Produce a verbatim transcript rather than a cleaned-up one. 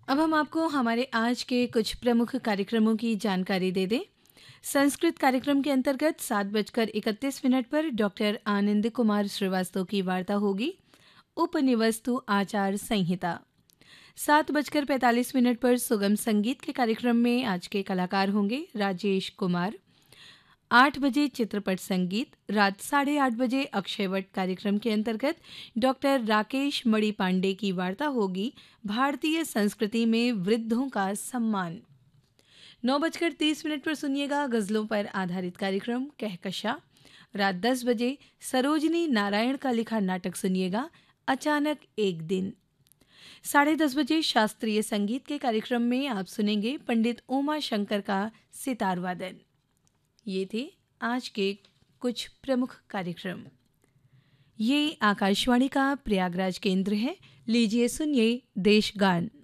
अब हम आपको हमारे आज के कुछ प्रमुख कार्यक्रमों की जानकारी दे दें। संस्कृत कार्यक्रम के अंतर्गत सात बजकर इकतीस मिनट पर डॉक्टर आनंद कुमार श्रीवास्तव की वार्ता होगी, उपनिवस्तु आचार संहिता। सात बजकर पैंतालीस मिनट पर सुगम संगीत के कार्यक्रम में आज के कलाकार होंगे राजेश कुमार। आठ बजे चित्रपट संगीत। रात साढ़े आठ बजे अक्षयवट कार्यक्रम के अंतर्गत डॉक्टर राकेश मणि पांडे की वार्ता होगी, भारतीय संस्कृति में वृद्धों का सम्मान। नौ बजकर तीस मिनट पर सुनिएगा गजलों पर आधारित कार्यक्रम कहकशा। रात दस बजे सरोजनी नारायण का लिखा नाटक सुनिएगा, अचानक एक दिन। साढ़े दस बजे शास्त्रीय संगीत के कार्यक्रम में आप सुनेंगे पंडित उमा शंकर का सितार वादन। ये थे आज के कुछ प्रमुख कार्यक्रम। ये आकाशवाणी का प्रयागराज केंद्र है। लीजिए सुनिए देश गान।